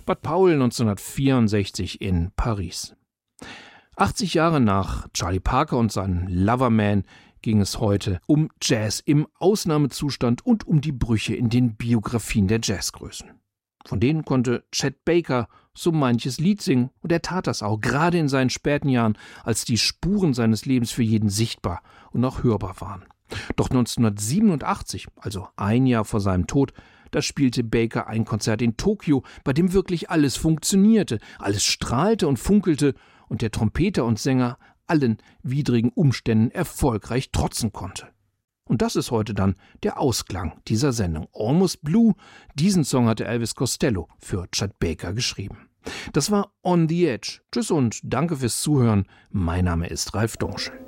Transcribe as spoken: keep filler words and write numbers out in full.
Bud Powell neunzehnhundertvierundsechzig in Paris. achtzig Jahre nach Charlie Parker und seinem Loverman ging es heute um Jazz im Ausnahmezustand und um die Brüche in den Biografien der Jazzgrößen. Von denen konnte Chet Baker so manches Lied singen, und er tat das auch, gerade in seinen späten Jahren, als die Spuren seines Lebens für jeden sichtbar und auch hörbar waren. Doch neunzehnhundertsiebenundachtzig, also ein Jahr vor seinem Tod, da spielte Baker ein Konzert in Tokio, bei dem wirklich alles funktionierte, alles strahlte und funkelte und der Trompeter und Sänger allen widrigen Umständen erfolgreich trotzen konnte. Und das ist heute dann der Ausklang dieser Sendung. Almost Blue, diesen Song hatte Elvis Costello für Chet Baker geschrieben. Das war On the Edge. Tschüss und danke fürs Zuhören. Mein Name ist Ralf Dorschel.